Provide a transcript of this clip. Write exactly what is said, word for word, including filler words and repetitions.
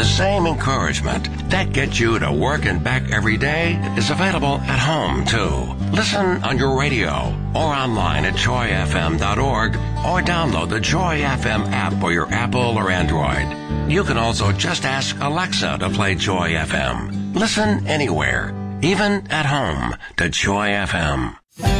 The same encouragement that gets you to work and back every day is available at home, too. Listen on your radio or online at joy f m dot org or download the Joy F M app for your Apple or Android. You can also just ask Alexa to play Joy F M. Listen anywhere, even at home, to Joy F M.